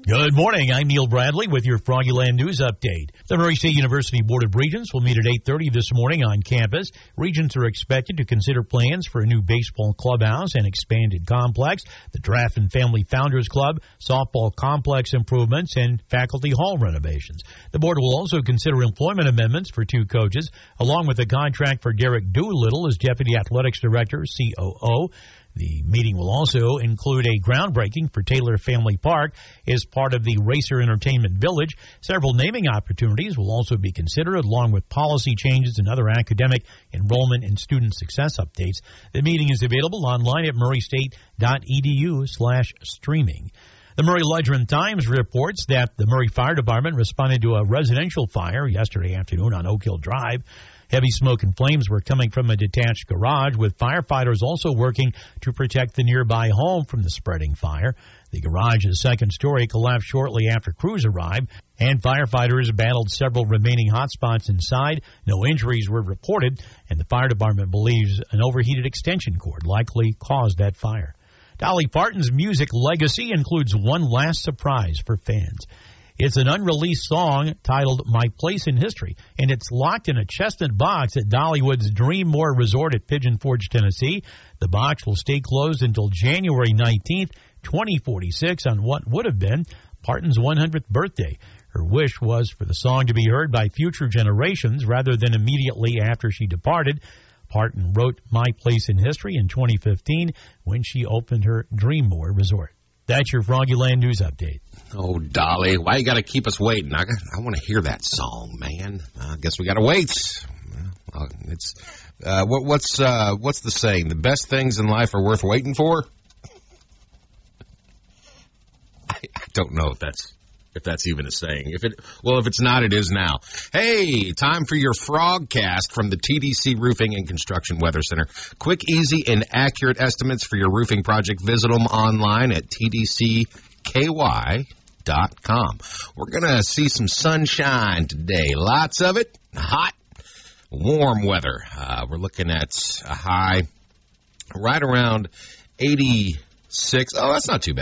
Good morning. I'm Neil Bradley with your Froggyland News Update. The Murray State University Board of Regents will meet at 8:30 this morning on campus. Regents are expected to consider plans for a new baseball clubhouse and expanded complex, the Draft and Family Founders Club, softball complex improvements, and faculty hall renovations. The board will also consider employment amendments for 2 coaches, along with a contract for Derek Doolittle as Deputy Athletics Director, COO. The meeting will also include a groundbreaking for Taylor Family Park as part of the Racer Entertainment Village. Several naming opportunities will also be considered, along with policy changes and other academic, enrollment, and student success updates. The meeting is available online at murraystate.edu/streaming. The Murray Ledger-Times reports that the Murray Fire Department responded to a residential fire yesterday afternoon on Oak Hill Drive. Heavy smoke and flames were coming from a detached garage, with firefighters also working to protect the nearby home from the spreading fire. The garage's second story collapsed shortly after crews arrived, and firefighters battled several remaining hotspots inside. No injuries were reported, and the fire department believes an overheated extension cord likely caused that fire. Dolly Parton's music legacy includes one last surprise for fans. It's an unreleased song titled My Place in History, and it's locked in a chestnut box at Dollywood's Dreammore Resort at Pigeon Forge, Tennessee. The box will stay closed until January 19th, 2046, on what would have been Parton's 100th birthday. Her wish was for the song to be heard by future generations rather than immediately after she departed. Parton wrote My Place in History in 2015 when she opened her Dreammore Resort. That's your Froggyland News Update. Oh, Dolly, why you got to keep us waiting? I want to hear that song, man. I guess we got to wait. What's the saying? The best things in life are worth waiting for? I don't know if that's even a saying. If it's not, it is now. Hey, time for your Frogcast from the TDC Roofing and Construction Weather Center. Quick, easy, and accurate estimates for your roofing project. Visit them online at tdcky.com. We're going to see some sunshine today. Lots of it. Hot, warm weather. We're looking at a high right around 86. Oh, that's not too bad.